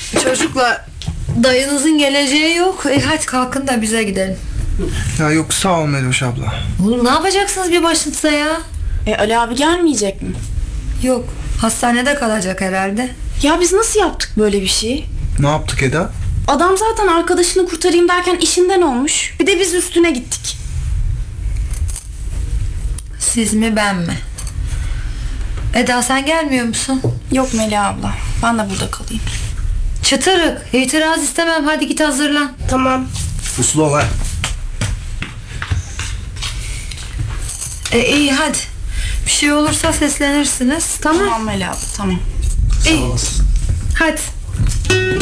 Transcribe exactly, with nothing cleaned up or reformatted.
Çocuklar, dayınızın geleceği yok. E hadi kalkın da bize gidelim. Ya yok sağ ol Meloş abla. Oğlum ne yapacaksınız bir başınıza ya? E Ali abi gelmeyecek mi? Yok, hastanede kalacak herhalde. Ya biz nasıl yaptık böyle bir şeyi? Ne yaptık Eda? Adam zaten arkadaşını kurtarayım derken işinden olmuş. Bir de biz üstüne gittik. Siz mi ben mi? Eda sen gelmiyor musun? Yok Melih abla. Ben de burada kalayım. Çıtırık, itiraz istemem, hadi git hazırlan. Tamam. Uslu ol ha. E iyi hadi. Bir şey olursa seslenirsiniz, tamam? Tamam Melih abla tamam. İyi. Hadi.